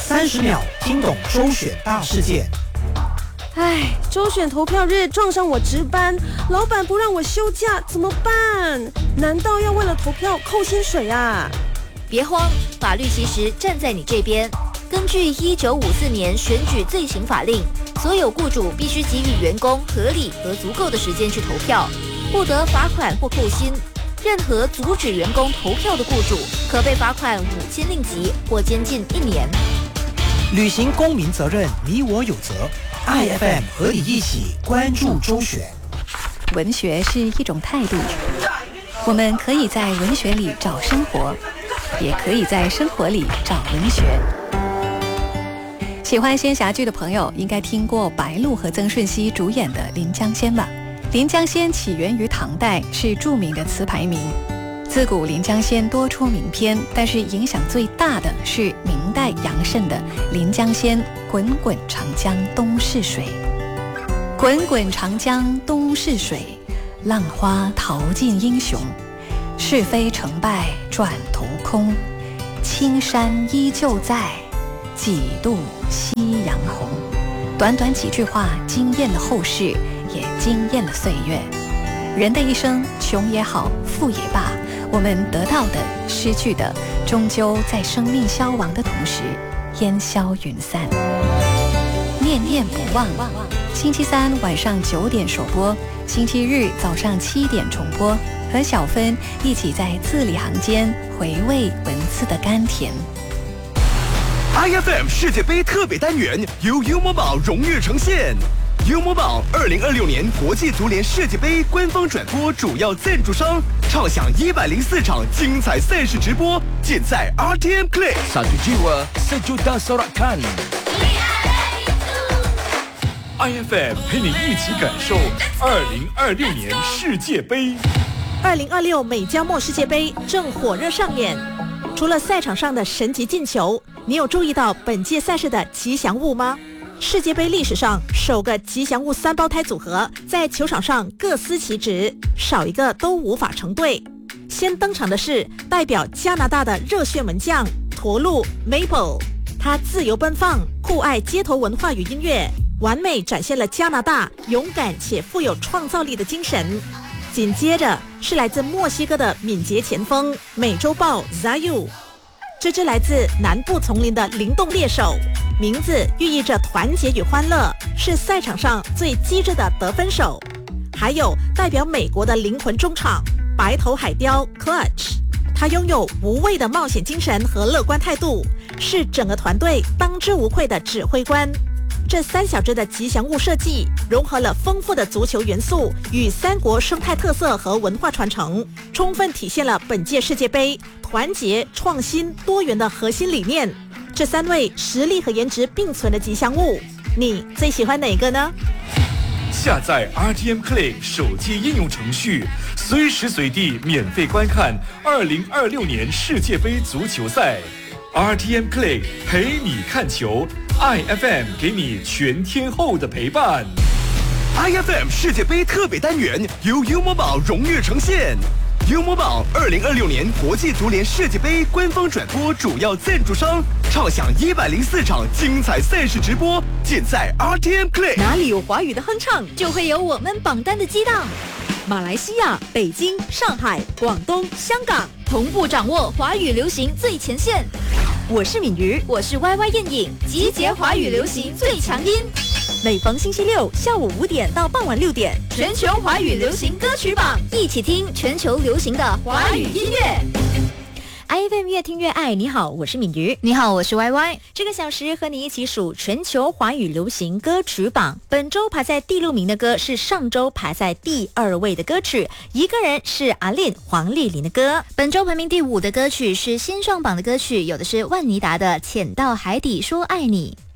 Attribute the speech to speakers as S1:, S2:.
S1: 30秒听懂周选大事件。
S2: 哎，周选投票日撞上我值班，老板不让我休假，怎么办？难道要为了投票扣薪水啊？
S3: 别慌，法律其实站在你这边。根据1954年选举罪行法令，所有雇主必须给予员工合理和足够的时间去投票，不得罚款或扣薪。任何阻止员工投票的雇主，可被罚款5000令吉或监禁1年。
S1: 履行公民责任，你我有责。IFM 和你一起关注周选。
S4: 文学是一种态度，我们可以在文学里找生活，也可以在生活里找文学。喜欢仙侠剧的朋友应该听过白鹿和曾舜晞主演的《临江仙》吧？《临江仙》起源于唐代，是著名的词牌名。自古《临江仙》多出名篇，但是影响最大的是明代杨慎的《临江仙》，滚滚长江东逝水。滚滚长江东逝水，浪花淘尽英雄。是非成败转头空，青山依旧在，几度夕阳红。短短几句话，惊艳了后世，也惊艳了岁月。人的一生，穷也好，富也罢，我们得到的、失去的，终究在生命消亡的同时烟消云散。念念不忘，星期三晚上9点首播，星期日早上7点重播，和小芬一起在字里行间回味文字的甘甜。
S5: IFM 世界杯特别单元由优某宝荣誉呈现。优某宝2026年国际足联世界杯官方转播主要赞助商，畅享104场精彩赛事直播，尽在 RTM Click。
S6: Satu jiwa, sejuta sorakan。
S7: IFM 陪你一起感受2026年世界杯。
S8: 2026美加墨世界杯正火热上演，除了赛场上的神级进球，你有注意到本届赛事的吉祥物吗？世界杯历史上首个吉祥物3胞胎组合在球场上各司其职，少一个都无法成对。先登场的是代表加拿大的热血门将驼鹿 Maple， 他自由奔放，酷爱街头文化与音乐，完美展现了加拿大勇敢且富有创造力的精神。紧接着是来自墨西哥的敏捷前锋美洲豹 Zayu， 这只来自南部丛林的灵动猎手，名字寓意着团结与欢乐，是赛场上最机智的得分手。还有代表美国的灵魂中场白头海雕 Clutch， 他拥有无畏的冒险精神和乐观态度，是整个团队当之无愧的指挥官。这3小只的吉祥物设计融合了丰富的足球元素与3国生态特色和文化传承，充分体现了本届世界杯团结、创新、多元的核心理念。这3位实力和颜值并存的吉祥物，你最喜欢哪个呢？
S7: 下载 RTM Click 手机应用程序，随时随地免费观看2026年世界杯足球赛。RTM Click 陪你看球，IFM 给你全天候的陪伴。
S5: IFM 世界杯特别单元由优某宝荣誉呈现。优某宝2026年国际足联世界杯官方转播主要赞助商，畅享104场精彩赛事直播，尽在 RTM Click。
S3: 哪里有华语的哼唱，就会有我们榜单的激荡。马来西亚、北京、上海、广东、香港同步掌握华语流行最前线。我是敏瑜，我是 YY 燕颖，集结华语流行最强音。每逢星期六下午5点到傍晚6点，全球华语流行歌曲榜，一起听全球流行的华语音乐。IFM 越听越爱。你好，我是敏瑜。
S9: 你好，我是 YY。
S3: 这个小时和你一起数全球华语流行歌曲榜。本周排在第6名的歌是上周排在第2位的歌曲，一个人是阿令黄丽玲的歌。
S9: 本周排名第5的歌曲是新上榜的歌曲，有的是万妮达的《潜到海底说爱你》。